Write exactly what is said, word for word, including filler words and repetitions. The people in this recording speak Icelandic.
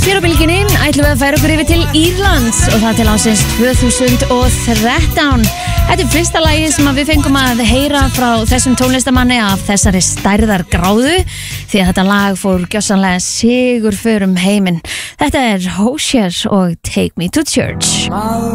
Hér á bylginni ætlum við að færa okkur yfir til Írlands og það til ásins tvö þúsund og þrettán. Þetta er fyrsta lagi sem við fengum að heyra frá þessum tónlistamanni af þessari stærðar gráðu því að þetta lag fór gjörsamlega sigur fyrir um heiminn. Þetta er Hozier og Take Me to Church.